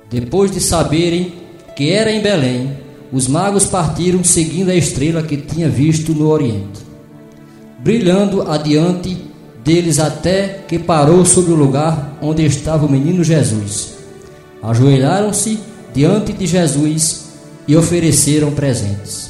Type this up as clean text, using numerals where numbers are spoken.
Depois de saberem que era em Belém, os magos partiram seguindo a estrela que tinha visto no Oriente, brilhando adiante deles até que parou sobre o lugar onde estava o menino Jesus. Ajoelharam-se diante de Jesus e ofereceram presentes: